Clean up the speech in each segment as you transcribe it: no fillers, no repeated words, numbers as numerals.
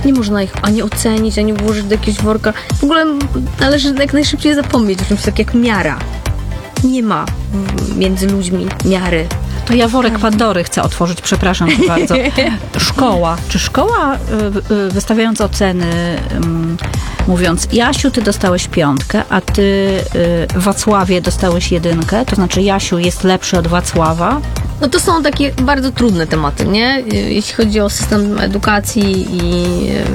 Nie można ich ani ocenić, ani włożyć do jakiegoś worka. W ogóle należy jak najszybciej zapomnieć o czymś tak jak miara. Nie ma między ludźmi miary. To ja worek Pandory chcę otworzyć, przepraszam bardzo. Szkoła. Czy szkoła, wystawiając oceny, mówiąc, Jasiu, ty dostałeś 5, a ty, Wacławie, dostałeś 1, to znaczy Jasiu jest lepszy od Wacława? No to są takie bardzo trudne tematy, nie? Jeśli chodzi o system edukacji i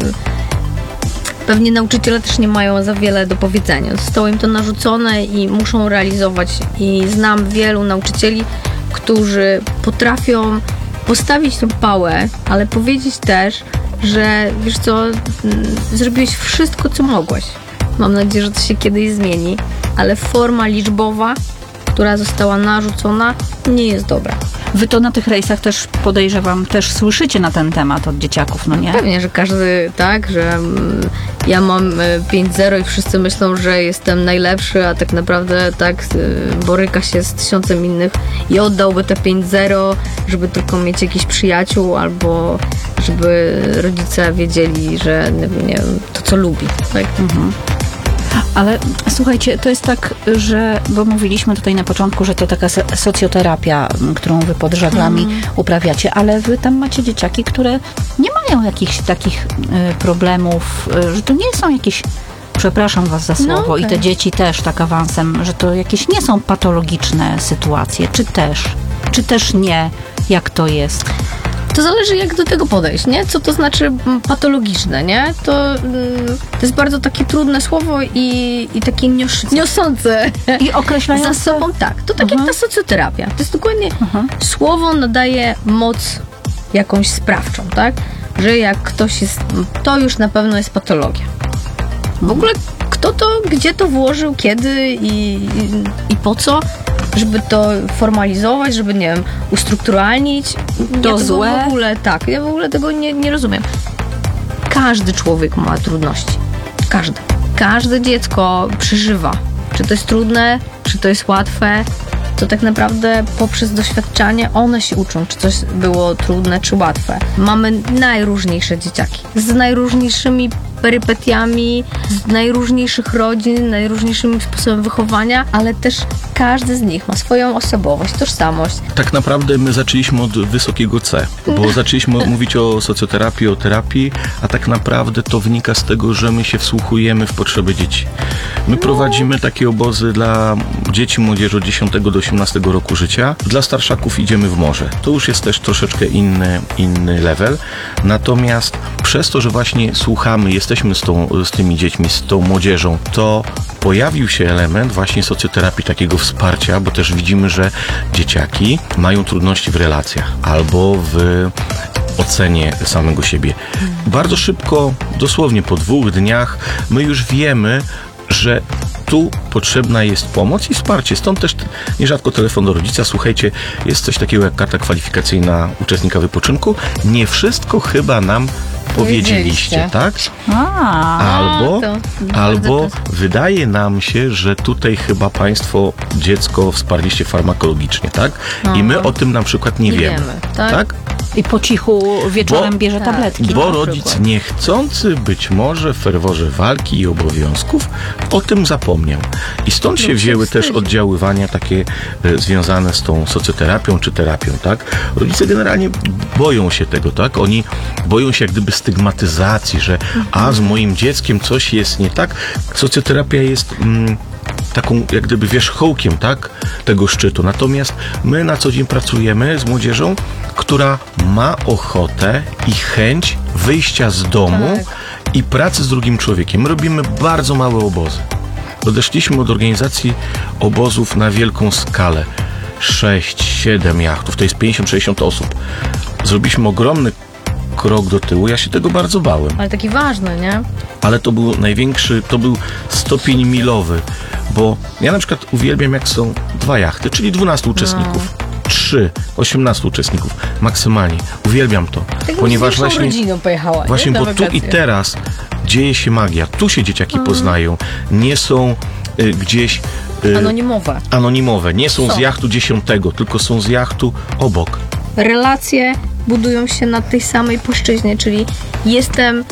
pewnie nauczyciele też nie mają za wiele do powiedzenia. Zostało im to narzucone i muszą realizować. I znam wielu nauczycieli, którzy potrafią postawić tą pałę, ale powiedzieć też, że wiesz co, zrobiłeś wszystko, co mogłeś. Mam nadzieję, że to się kiedyś zmieni, ale forma liczbowa, która została narzucona, nie jest dobra. Wy to na tych rejsach też, podejrzewam, też słyszycie na ten temat od dzieciaków, no nie? Pewnie, że każdy, tak, że ja mam 5-0 i wszyscy myślą, że jestem najlepszy, a tak naprawdę tak boryka się z 1000 innych i oddałby te 5-0, żeby tylko mieć jakichś przyjaciół albo żeby rodzice wiedzieli, że nie wiem, to co lubi, tak? Mhm. Ale słuchajcie, to jest tak, że, bo mówiliśmy tutaj na początku, że to taka socjoterapia, którą wy pod żaglami uprawiacie, ale wy tam macie dzieciaki, które nie mają jakichś takich problemów, że to nie są jakieś, przepraszam was za słowo, i te dzieci też tak awansem, że to jakieś nie są patologiczne sytuacje, czy też nie, jak to jest? To zależy, jak do tego podejść, nie? Co to znaczy patologiczne, nie? To jest bardzo takie trudne słowo i takie niosące i określające za sobą, tak. To tak jak ta socjoterapia. To jest dokładnie słowo nadaje moc jakąś sprawczą, tak? Że jak ktoś jest, to już na pewno jest patologia. W ogóle kto to, gdzie to włożył, kiedy i po co? Żeby to formalizować, żeby, nie wiem, ustrukturalnić. To złe? W ogóle, tak, ja w ogóle tego nie rozumiem. Każdy człowiek ma trudności. Każde dziecko przeżywa. Czy to jest trudne, czy to jest łatwe, to tak naprawdę poprzez doświadczanie one się uczą, czy coś było trudne, czy łatwe. Mamy najróżniejsze dzieciaki z najróżniejszymi perypetiami, z najróżniejszych rodzin, najróżniejszym sposobem wychowania, ale też każdy z nich ma swoją osobowość, tożsamość. Tak naprawdę my zaczęliśmy od wysokiego C, bo zaczęliśmy mówić o socjoterapii, o terapii, a tak naprawdę to wynika z tego, że my się wsłuchujemy w potrzeby dzieci. My prowadzimy takie obozy dla dzieci, młodzieży od 10 do 18 roku życia. Dla starszaków idziemy w morze. To już jest też troszeczkę inny level. Natomiast przez to, że właśnie słuchamy, jesteśmy z tymi dziećmi, z tą młodzieżą, to pojawił się element właśnie socjoterapii, takiego wsparcia, bo też widzimy, że dzieciaki mają trudności w relacjach albo w ocenie samego siebie. Bardzo szybko, dosłownie po 2 dniach, my już wiemy, że tu potrzebna jest pomoc i wsparcie. Stąd też nierzadko telefon do rodzica. Słuchajcie, jest coś takiego jak karta kwalifikacyjna uczestnika wypoczynku. Nie wszystko chyba nam powiedzieliście, tak? Albo wydaje nam się, że tutaj chyba państwo dziecko wsparliście farmakologicznie, tak? I my o tym na przykład nie wiemy. Tak? I po cichu wieczorem bierze tabletki. Bo rodzic niechcący być może w ferworze walki i obowiązków o tym zapomniał. I stąd się wzięły też oddziaływania takie związane z tą socjoterapią czy terapią, tak? Rodzice generalnie boją się tego, tak? Oni boją się jak gdyby stygmatyzacji, że z moim dzieckiem coś jest nie tak. Socjoterapia jest taką jak gdyby wierzchołkiem, tak, tego szczytu. Natomiast my na co dzień pracujemy z młodzieżą, która ma ochotę i chęć wyjścia z domu i pracy z drugim człowiekiem. My robimy bardzo małe obozy. Odeszliśmy od organizacji obozów na wielką skalę. 6-7 jachtów, to jest 50-60 osób. Zrobiliśmy ogromny krok do tyłu. Ja się tego bardzo bałem. Ale taki ważny, nie? Ale to był największy, to był stopień milowy, bo ja na przykład uwielbiam, jak są 2 jachty, czyli 12 uczestników. 3, 18 uczestników maksymalnie. Uwielbiam to. Tak, ponieważ właśnie rodziną pojechała, właśnie, bo tu i teraz dzieje się magia. Tu się dzieciaki poznają. Nie są gdzieś anonimowe. Nie są z jachtu 10, tylko są z jachtu obok. Relacje budują się na tej samej płaszczyźnie, czyli jestem